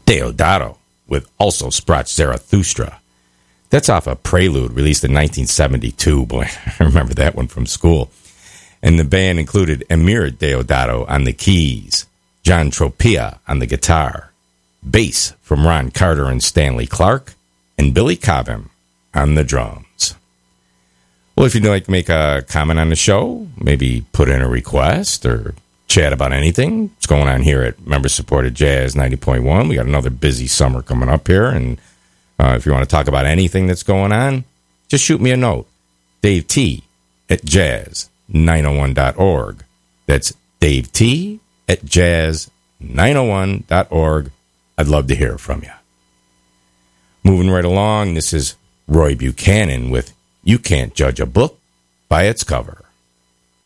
Deodato with Also Sprach Zarathustra. That's off a Prelude released in 1972. Boy, I remember that one from school. And the band included Emir Deodato on the keys, John Tropia on the guitar, bass from Ron Carter and Stanley Clark, and Billy Cobham on the drums. Well, if you'd like to make a comment on the show, maybe put in a request or chat about anything that's going on here at member-supported Jazz 90.1. We got another busy summer coming up here, and if you want to talk about anything that's going on, just shoot me a note. Dave T. at jazz901.org. That's Dave T. at jazz901.org. I'd love to hear from you. Moving right along, this is Roy Buchanan with You Can't Judge a Book by Its Cover.